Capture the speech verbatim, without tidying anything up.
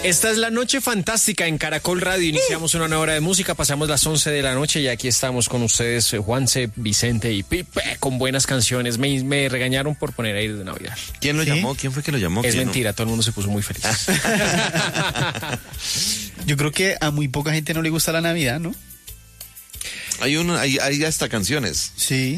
Esta es la Noche Fantástica en Caracol Radio. Iniciamos una nueva hora de música, pasamos las once de la noche y aquí estamos con ustedes, Juanse, Vicente y Pipe, con buenas canciones. Me, me regañaron por poner Aire de Navidad. ¿Quién lo ¿Sí? llamó? ¿Quién fue que lo llamó? Es ¿Quién mentira, todo el mundo se puso muy feliz. Yo creo que a muy poca gente no le gusta la Navidad, ¿no? Hay, uno, hay, hay hasta canciones. Sí.